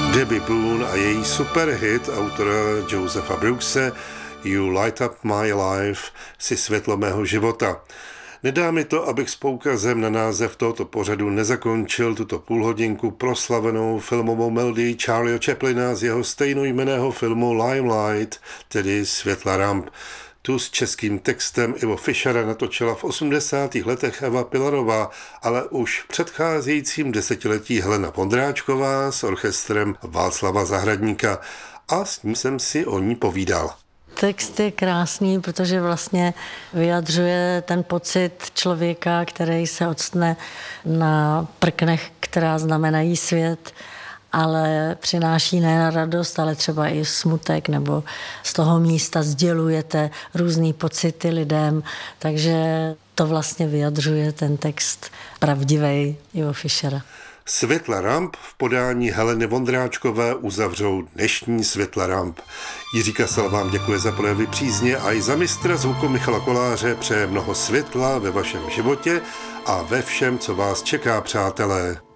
Debbie Boone a její superhit autora Josepha Brookse You Light Up My Life, si světlo mého života. Nedá mi to, abych s poukazem na název tohoto pořadu nezakončil tuto půlhodinku proslavenou filmovou melodii Charlieho Chaplina z jeho stejnojmenného filmu Limelight, tedy Světla ramp. Tu s českým textem Ivo Fischera natočila v 80. letech Eva Pilarová, ale už v předcházejícím desetiletí Helena Vondráčková s orchestrem Václava Zahradníka, a s ním jsem si o ní povídal. Text je krásný, protože vlastně vyjadřuje ten pocit člověka, který se octne na prknech, která znamenají svět, ale přináší nejen radost, ale třeba i smutek, nebo z toho místa sdělujete různý pocity lidem, takže to vlastně vyjadřuje ten text pravdivej Ivo Fischera. Světla ramp v podání Heleny Vondráčkové uzavřou dnešní Světla ramp. Jiří Kasal vám děkuje za projevy přízně a i za mistra zvuku Michala Koláře přeje mnoho světla ve vašem životě a ve všem, co vás čeká, přátelé.